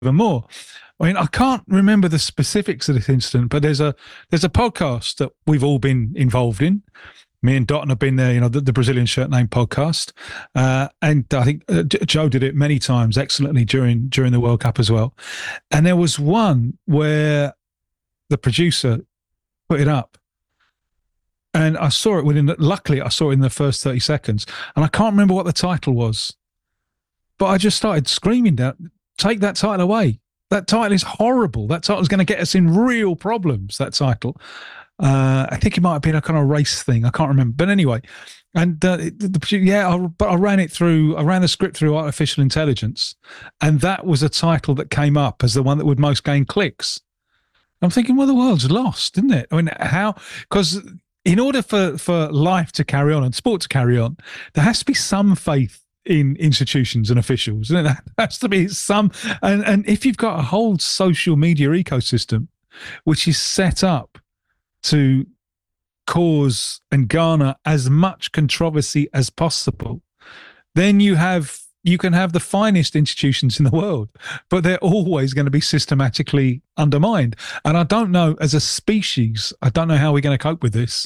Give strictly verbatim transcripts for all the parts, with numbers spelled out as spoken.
even more. I mean, I can't remember the specifics of this incident, but there's a there's a podcast that we've all been involved in. Me and Dotton have been there, you know, the, the Brazilian Shirt Name podcast, uh, and I think uh, Joe did it many times excellently during during the World Cup as well. And there was one where the producer put it up, and I saw it within. Luckily, I saw it in the first thirty seconds, and I can't remember what the title was, but I just started screaming down, "Take that title away! That title is horrible. That title is going to get us in real problems." That title. Uh, I think it might have been a kind of race thing. I can't remember. But anyway, and uh, the, the, yeah, I, but I ran it through, I ran the script through artificial intelligence, and that was a title that came up as the one that would most gain clicks. I'm thinking, well, the world's lost, isn't it? I mean, how? Because in order for, for life to carry on and sport to carry on, there has to be some faith in institutions and officials, and there has to be some. And, and if you've got a whole social media ecosystem which is set up to cause and garner as much controversy as possible, then you have you can have the finest institutions in the world, but they're always going to be systematically undermined. And I don't know, as a species, I don't know how we're going to cope with this.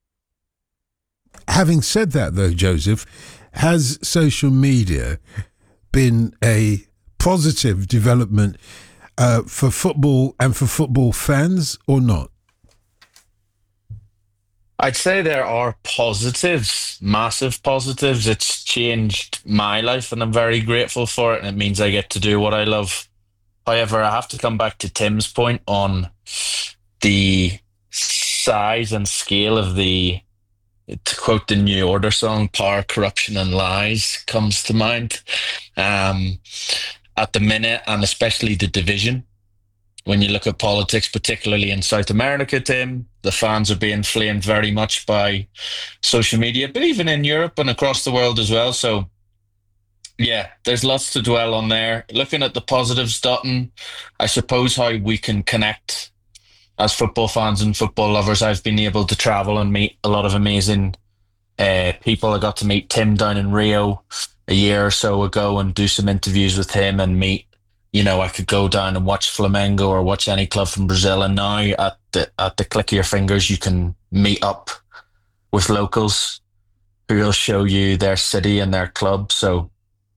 Having said that, though, Joseph, has social media been a positive development uh, for football and for football fans or not? I'd say there are positives, massive positives. It's changed my life and I'm very grateful for it. And it means I get to do what I love. However, I have to come back to Tim's point on the size and scale of the, to quote the New Order song, power, corruption and lies comes to mind. Um, at the minute, and especially the division. When you look at politics, particularly in South America, Tim, the fans are being flamed very much by social media, but even in Europe and across the world as well. So, yeah, there's lots to dwell on there. Looking at the positives, Dotton, I suppose how we can connect as football fans and football lovers. I've been able to travel and meet a lot of amazing uh, people. I got to meet Tim down in Rio a year or so ago and do some interviews with him and meet. You know, I could go down and watch Flamengo or watch any club from Brazil, and now at the at the click of your fingers, you can meet up with locals who will show you their city and their club. So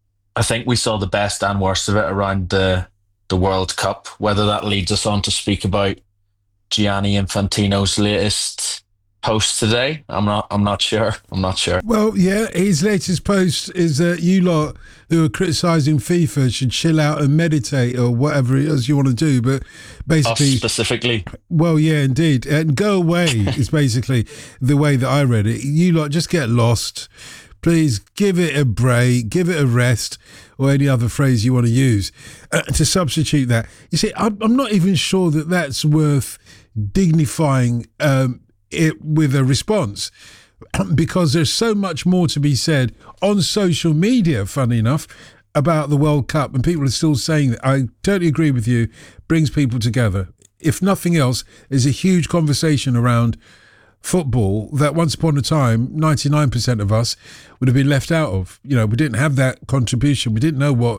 I think we saw the best and worst of it around the the World Cup. Whether that leads us on to speak about Gianni Infantino's latest post today, I'm not. I'm not sure. I'm not sure. Well, yeah, his latest post is that you lot who are criticising FIFA should chill out and meditate or whatever it is you want to do. But basically, Us specifically, well, yeah, indeed, and go away is basically the way that I read it. You lot just get lost. Please give it a break, give it a rest, or any other phrase you want to use uh, to substitute that. You see, I'm, I'm not even sure that that's worth dignifying um, it with a response, because there's so much more to be said on social media, funny enough, about the World Cup, and people are still saying that. I totally agree with you, brings people together. If nothing else, there's a huge conversation around football that once upon a time, ninety-nine percent of us would have been left out of. You know, we didn't have that contribution. We didn't know what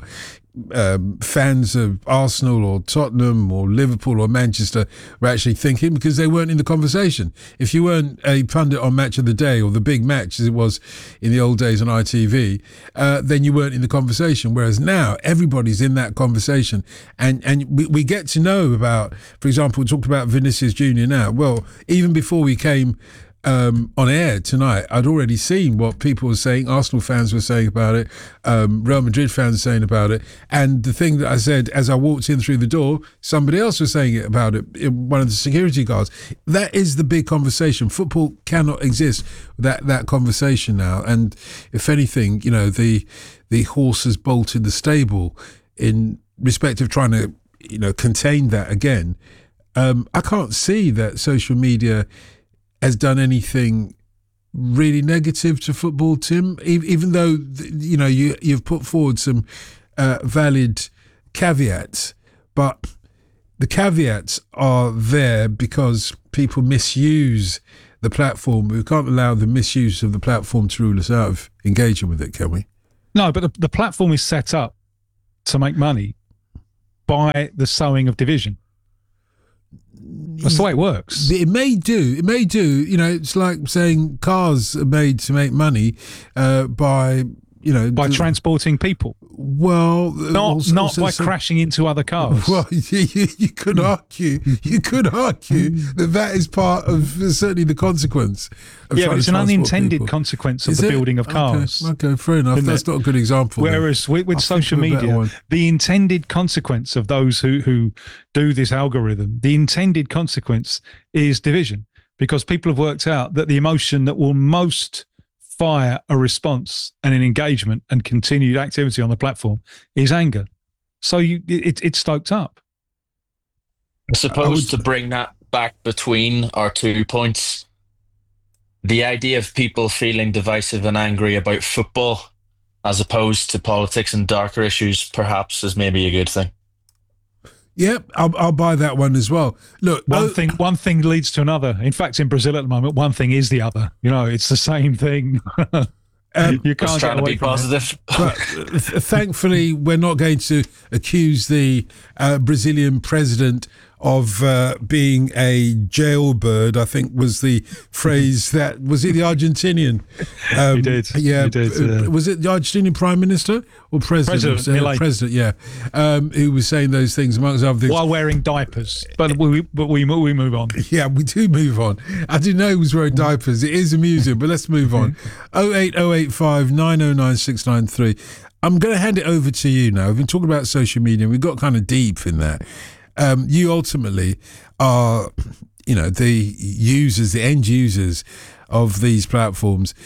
um, fans of Arsenal or Tottenham or Liverpool or Manchester were actually thinking, because they weren't in the conversation. If you weren't a pundit on Match of the Day or the big match, as it was in the old days on I T V, uh, then you weren't in the conversation. Whereas now everybody's in that conversation, and and we, we get to know about, for example, we talked about Vinicius Junior now. Well, even before we came Um, on air tonight, I'd already seen what people were saying. Arsenal fans were saying about it, um, Real Madrid fans were saying about it, and the thing that I said as I walked in through the door, somebody else was saying it about it, one of the security guards. That is the big conversation. Football cannot exist without that conversation now, and if anything, you know, the the horse has bolted the stable in respect of trying to, you know, contain that again. Um, I can't see that social media has done anything really negative to football, Tim, even though, you know, you, you've put forward some uh, valid caveats, but the caveats are there because people misuse the platform. We can't allow the misuse of the platform to rule us out of engaging with it, can we? No, but the, the platform is set up to make money. by the sowing of division. That's the way it works. It may do. It may do. You know, it's like saying cars are made to make money uh, by, you know... By the, transporting people. Well... Not also, not also, by so, crashing into other cars. Well, you, you, you could argue, you could argue that that is part of, certainly, the consequence of yeah, but it's an unintended people. consequence of Is the it? building of cars. Okay, okay fair enough. Isn't That's it? not a good example. Whereas with, with social media, the intended consequence of those who, who do this algorithm, the intended consequence is division, because people have worked out that the emotion that will most fire a response and an engagement and continued activity on the platform is anger. So you, it, it's stoked up. I suppose to bring that back between our two points, the idea of people feeling divisive and angry about football as opposed to politics and darker issues perhaps is maybe a good thing. Yep, I'll, I'll buy that one as well. Look, one oh, thing one thing leads to another. In fact, in Brazil at the moment, one thing is the other. You know, it's the same thing. Um, you can't trying get away to be from positive. But th- thankfully, we're not going to accuse the uh, Brazilian president of uh, being a jailbird, I think was the phrase that, was it the Argentinian? Um, he did. Yeah. He did, uh, was it the Argentinian prime minister or president? President, uh, president yeah. Um, who was saying those things, amongst other things. While wearing diapers. But we, but we, we move on. Yeah, we do move on. I didn't know he was wearing diapers. It is amusing, but let's move on. oh eight oh eight five nine oh nine six nine three. I'm going to hand it over to you now. We've been talking about social media. We got kind of deep in that. Um, you ultimately are, you know, the users, the end users of these platforms.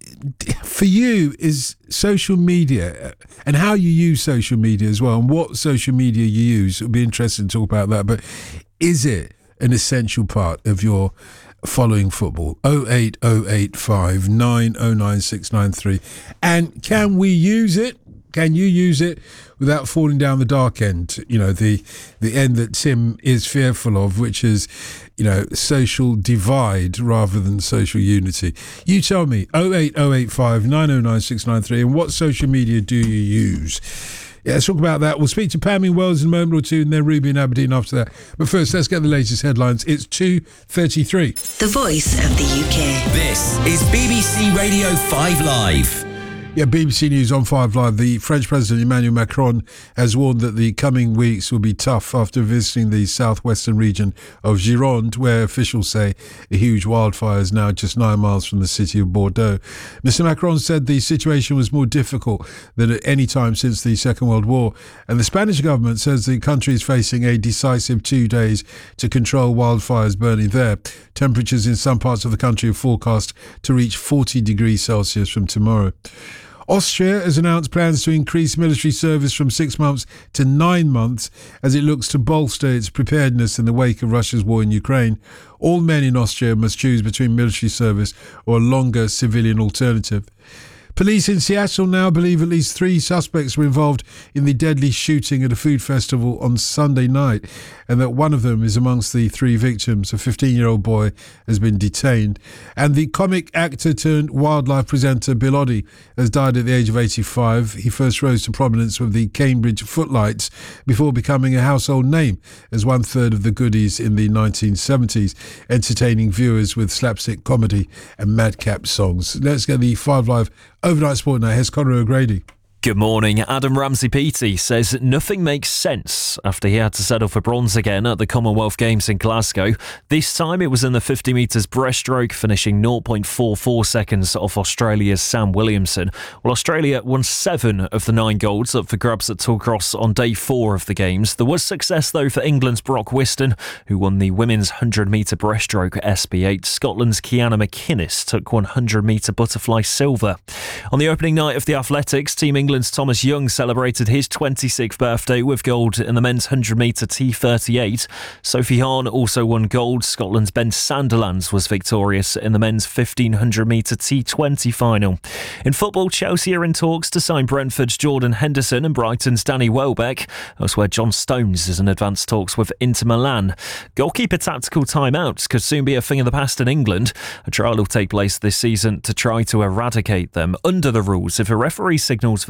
For you, is social media and how you use social media as well, and what social media you use, it'll be interesting to talk about that, but is it an essential part of your following football? oh eight oh eight five nine oh nine six nine three. And can we use it? Can you use it without falling down the dark end? You know, the the end that Tim is fearful of, which is, you know, social divide rather than social unity. You tell me, oh eight oh eight five nine oh nine six nine three, and what social media do you use? Yeah, let's talk about that. We'll speak to Pam in Wales in a moment or two, and then Ruby in Aberdeen after that. But first, let's get the latest headlines. It's two thirty-three. The Voice of the U K. This is B B C Radio five Live. Yeah, B B C News on five Live. The French President Emmanuel Macron has warned that the coming weeks will be tough after visiting the southwestern region of Gironde, where officials say a huge wildfire is now just nine miles from the city of Bordeaux. Mister Macron said the situation was more difficult than at any time since the Second World War, and the Spanish government says the country is facing a decisive two days to control wildfires burning there. Temperatures in some parts of the country are forecast to reach forty degrees Celsius from tomorrow. Austria has announced plans to increase military service from six months to nine months as it looks to bolster its preparedness in the wake of Russia's war in Ukraine. All men in Austria must choose between military service or a longer civilian alternative. Police in Seattle now believe at least three suspects were involved in the deadly shooting at a food festival on Sunday night, and that one of them is amongst the three victims. A fifteen-year-old boy has been detained. And the comic actor turned wildlife presenter Bill Oddie has died at the age of eighty-five. He first rose to prominence with the Cambridge Footlights before becoming a household name as one-third of the goodies in the nineteen seventies, entertaining viewers with slapstick comedy and madcap songs. Let's get the Five Live Overnight Sport now. Here's Conor O'Grady. Good morning. Adam Ramsey-Peaty says nothing makes sense after he had to settle for bronze again at the Commonwealth Games in Glasgow. This time it was in the fifty metres breaststroke, finishing zero point four four seconds off Australia's Sam Williamson. Well, Australia won seven of the nine golds up for grabs at Tollcross on day four of the Games. There was success, though, for England's Brock Whiston, who won the women's one hundred metre breaststroke S B eight. Scotland's Kiana McInnes took one hundred metre butterfly silver. On the opening night of the Athletics, Team England England's Thomas Young celebrated his twenty-sixth birthday with gold in the men's one hundred metre T thirty-eight. Sophie Hahn also won gold. Scotland's Ben Sanderlands was victorious in the men's fifteen hundred metre T twenty final. In football, Chelsea are in talks to sign Brentford's Jordan Henderson and Brighton's Danny Welbeck. Elsewhere, John Stones is in advanced talks with Inter Milan. Goalkeeper tactical timeouts could soon be a thing of the past in England. A trial will take place this season to try to eradicate them under the rules. If a referee signals for the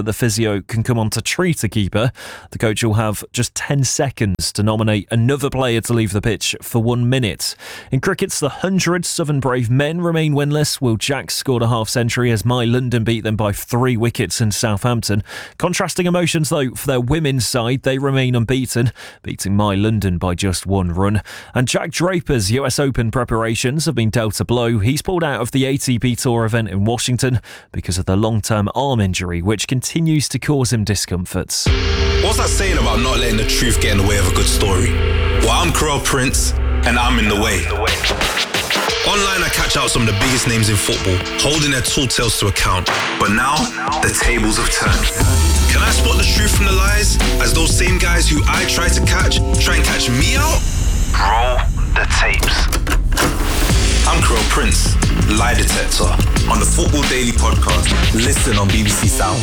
the physio can come on to treat a keeper, the coach will have just ten seconds to nominate another player to leave the pitch for one minute. In cricket's the hundred, Southern Brave men remain winless. Will Jacks scored a half century as My London beat them by three wickets in Southampton. Contrasting emotions though for their women's side, they remain unbeaten, beating My London by just one run. And Jack Draper's U S Open preparations have been dealt a blow. He's pulled out of the A T P Tour event in Washington because of the long-term arm injury, which continues to cause him discomfort. What's that saying about not letting the truth get in the way of a good story? Well, I'm Crow Prince, and I'm in the way. Online, I catch out some of the biggest names in football, holding their tall tales to account. But now, the tables have turned. Can I spot the truth from the lies, as those same guys who I try to catch, try and catch me out? Roll the tapes. I'm Crow Prince, lie detector, on the Football Daily podcast. Listen on B B C Sound.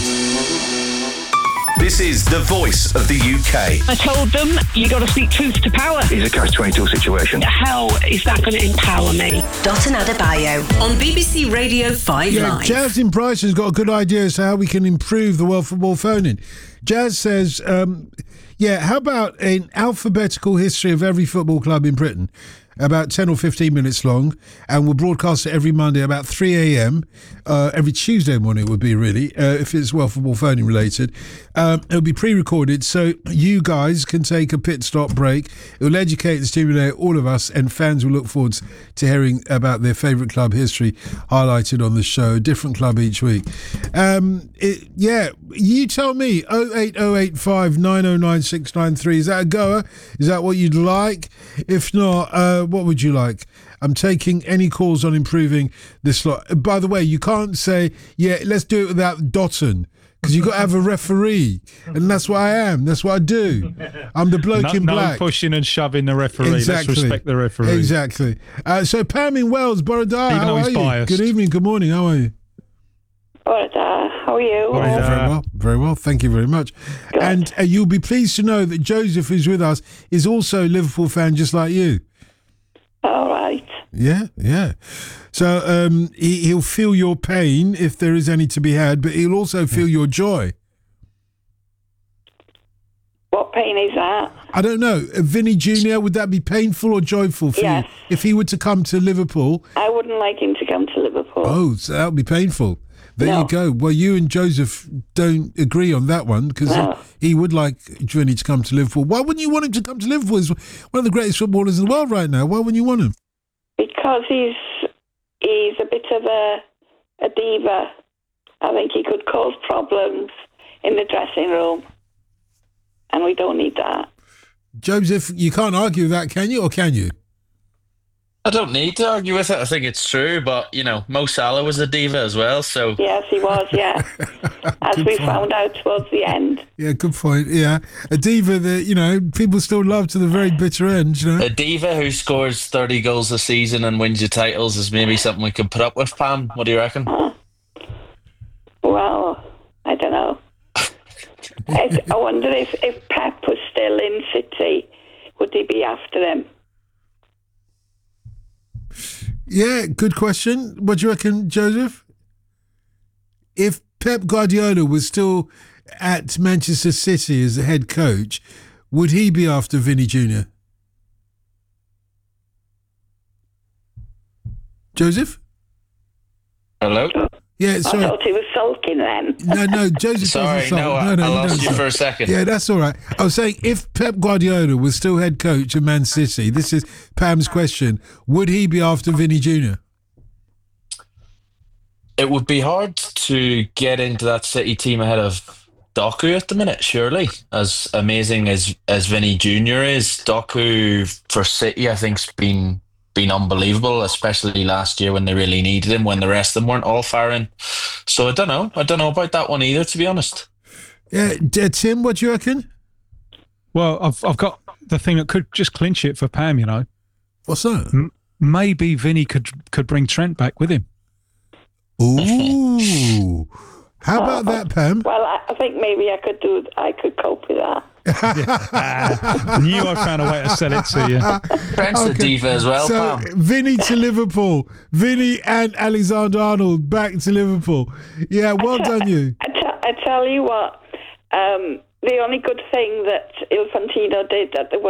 This is the voice of the U K. I told them, you got to speak truth to power. It's a catch twenty-two situation. How is that going to empower me? Dot and Adebayo on B B C Radio five Yeah, Live. Jazz in Price has got a good idea as to how we can improve the World Football phone-in. Jazz says, um, yeah, how about an alphabetical history of every football club in Britain? About ten or fifteen minutes long, and we'll broadcast it every Monday about three a.m. Uh, every Tuesday morning it would be, really, uh, if it's World Football Phoning related. Um, it'll be pre-recorded, so you guys can take a pit stop break. It will educate and stimulate all of us, and fans will look forward to hearing about their favourite club history highlighted on the show, a different club each week. Um, it, yeah, you tell me, oh eight oh eight five nine oh nine six nine three, is that a goer? Is that what you'd like? If not, uh, what would you like? I'm taking any calls on improving this lot. By the way, you can't say, yeah, let's do it without Dotton, because you've got to have a referee, and that's what I am. That's what I do. I'm the bloke no, in no black. pushing and shoving the referee. Exactly. Let's respect the referee. Exactly. Uh, so Pam in Wales, Borodar, Even how though are he's you? biased. Good evening, good morning, how are you? But, uh, how are you? What Oh, is, very uh, well, very well. Thank you very much. Good. And uh, you'll be pleased to know that Joseph, who's with us, is also a Liverpool fan just like you. All right. Yeah, yeah. So um, he, he'll feel your pain if there is any to be had, but he'll also feel your joy. What pain is that? I don't know. Uh, Vinny Junior, would that be painful or joyful for Yes. you? If he were to come to Liverpool, I wouldn't like him to come to Liverpool. oh, so that would be painful. There No. you go. Well, you and Joseph don't agree on that one, because No. he, he would like Vinny to come to Liverpool. Why wouldn't you want him to come to Liverpool? He's one of the greatest footballers in the world right now. Why wouldn't you want him? Because he's he's a bit of a a diva. I think he could cause problems in the dressing room, and we don't need that. Joseph, you can't argue with that, can you, or can you? I don't need to argue with it. I think it's true, but, you know, Mo Salah was a diva as well, so... Yes, he was, yeah. As Good we point. found out towards the end. Yeah, good point. Yeah, a diva that, you know, people still love to the very bitter end, you know. A diva who scores thirty goals a season and wins you titles is maybe something we can put up with, Pam. What do you reckon? Uh, well, I don't know. I, I wonder if, if Pep was still in City, would he be after him? Yeah, good question. What do you reckon, Joseph? If Pep Guardiola was still at Manchester City as the head coach, would he be after Vinny Junior? Joseph? Hello? Yeah, I sorry. thought he was sulking then. No, no, Joseph Sorry, doesn't no, sulk. I, no, no, I he lost doesn't you sulk. for a second. Yeah, that's all right. I was saying, if Pep Guardiola was still head coach of Man City, this is Pam's question, would he be after Vinny Junior? It would be hard to get into that City team ahead of Doku at the minute, surely. As amazing as, as Vinny Junior is, Doku for City, I think, has been... been unbelievable, especially last year when they really needed him, when the rest of them weren't all firing. So I don't know. I don't know about that one either, to be honest. Yeah, uh, Tim, what do you reckon? Well, I've I've got the thing that could just clinch it for Pam, you know. What's that? M- maybe Vinny could could bring Trent back with him. Ooh. How about that, Pam? Well, I, I think maybe I could do. I could cope with that. I knew I found a way to sell it to you. Trent's a diva as well, So, Pam. Vinny to Liverpool. Vinny and Alexander-Arnold back to Liverpool. Yeah, well I tell- done you. I tell, I tell you what, um, the only good thing that Infantino did at the World